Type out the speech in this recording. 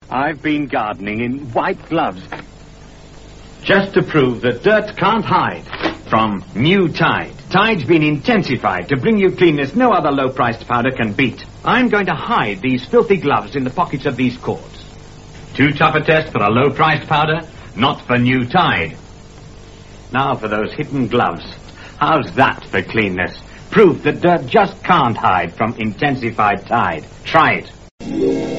I've been gardening in white gloves. Just to prove that dirt can't hide from new Tide. Tide's been intensified to bring you cleanness no other low-priced powder can beat. I'm going to hide these filthy gloves in the pockets of these cords. Too tough a test for a low-priced powder? Not for new Tide. Now for those hidden gloves. How's that for cleanness? Proof that dirt just can't hide from intensified Tide. Try it.